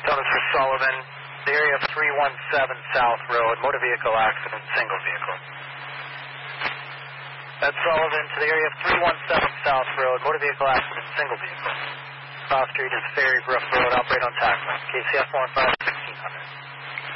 Thomas for Sullivan, the area of 317 South Road, motor vehicle accident, single vehicle. That's Sullivan to the area of 317 South Road, motor vehicle accident, single vehicle. Cross Street is Ferry Brook Road, operate on tax line. KCF 156.